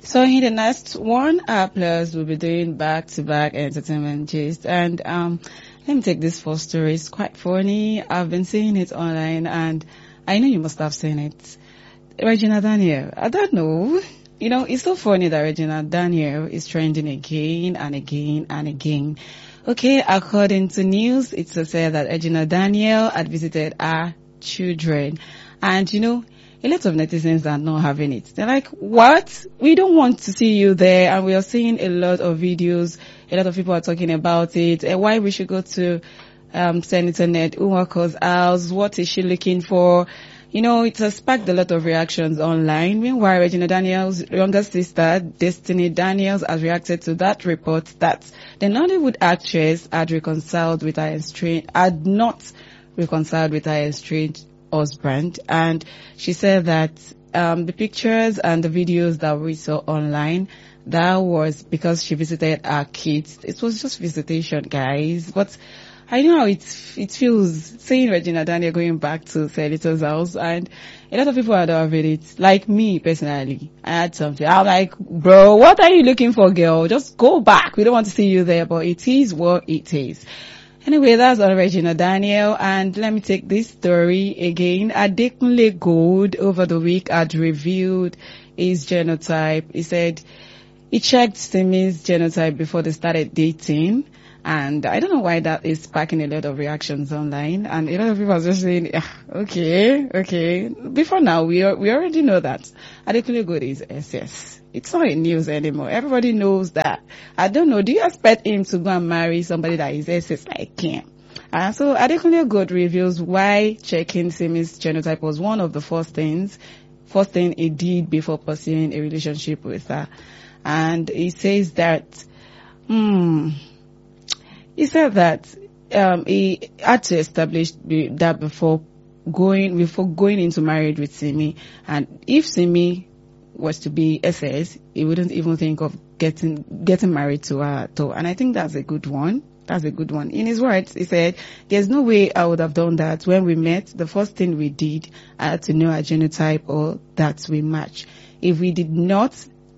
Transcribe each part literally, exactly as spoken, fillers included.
So in the next one hour plus, we'll be doing back-to-back entertainment gist. And um, let me take this first story. It's quite funny. I've been seeing it online, and I know you must have seen it. Regina Daniel. I don't know. You know, it's so funny that Regina Daniel is trending again and again and again. Okay, according to news, it's said that Regina Daniel had visited her children. And, you know, a lot of netizens are not having it. They're like, what? We don't want to see you there. And we are seeing a lot of videos. A lot of people are talking about it. And why we should go to um, Senator Ned Nwako's house. What is she looking for? You know, it has sparked a lot of reactions online. Meanwhile, Regina Daniel's younger sister, Destiny Daniels, has reacted to that report that the Nollywood actress had reconciled with her estranged, had not reconciled with her estranged husband. And she said that um, the pictures and the videos that we saw online, that was because she visited her kids. It was just visitation, guys. But I know how it, it feels seeing Regina Daniel going back to Senator's house, and a lot of people are not having it. Like me, personally, I had something. I'm like, bro, what are you looking for, girl? Just go back. We don't want to see you there, but it is what it is. Anyway, that's on Regina Daniel, and let me take this story again. Adekunle Gold over the week had revealed his genotype. He said he checked Simi's genotype before they started dating. And I don't know why that is sparking a lot of reactions online. And a lot of people are just saying, yeah, okay, okay. Before now, we are, we already know that Adekunle Gold is S S. It's not in news anymore. Everybody knows that. I don't know. Do you expect him to go and marry somebody that is S S like him? Uh, so Adekunle Gold reveals why checking Simi's genotype was one of the first things, first thing he did before pursuing a relationship with her. And he says that, hmm, he said that um, he had to establish that before going before going into marriage with Simi. And if Simi was to be S S, he wouldn't even think of getting getting married to her at all. And I think that's a good one. That's a good one. In his words, he said, "There's no way I would have done that. When we met, the first thing we did, I had to know our genotype or that we match. If we did not,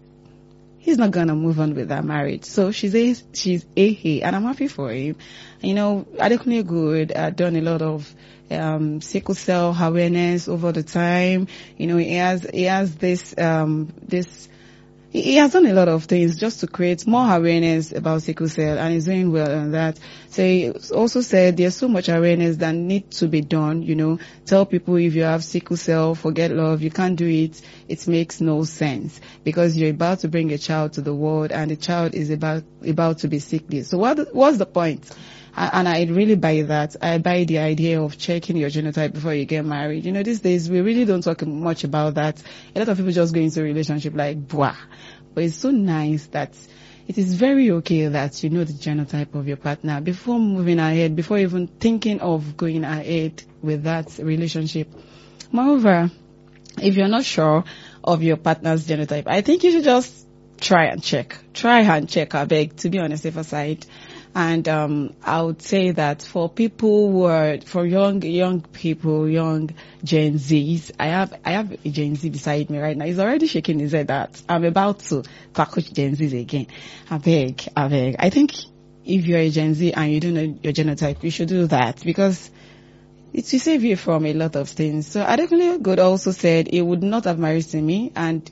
he's not gonna move on with that marriage." So she's a, she's a he, and I'm happy for him. You know, Adekunle Gold had done a lot of um sickle cell awareness over the time. You know, he has he has this um this he has done a lot of things just to create more awareness about sickle cell, and he's doing well on that. So he also said there's so much awareness that needs to be done. You know, tell people if you have sickle cell, forget love. You can't do it. It makes no sense because you're about to bring a child to the world, and the child is about about to be sickly. So what what's the point? And I really buy that. I buy the idea of checking your genotype before you get married. You know, these days we really don't talk much about that. A lot of people just go into a relationship like, blah. But it's so nice that it is very okay that you know the genotype of your partner before moving ahead, before even thinking of going ahead with that relationship. Moreover, if you're not sure of your partner's genotype, I think you should just try and check. Try and check, I beg, to be on the safer side. And um I would say that for people who are, for young young people, young Gen Zs, I have I have a Gen Z beside me right now. He's already shaking his head that I'm about to tackle Gen Zs again. I beg, I beg. I think if you're a Gen Z and you don't know your genotype, you should do that because it will save you from a lot of things. So Adekunle Gold also said he would not have married Simi, and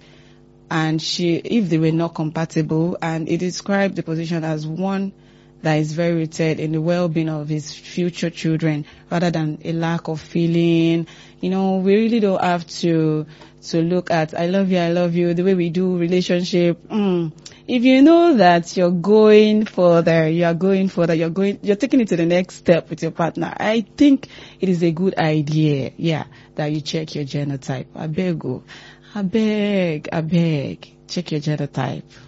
and she if they were not compatible, and he described the position as one that is very rooted in the well-being of his future children rather than a lack of feeling. You know, we really don't have to to look at I love you, I love you, the way we do relationship. Mm. If you know that you're going further, you are going further, you're going, you're taking it to the next step with your partner, I think it is a good idea, yeah, that you check your genotype. I beg you. I beg, I beg, check your genotype.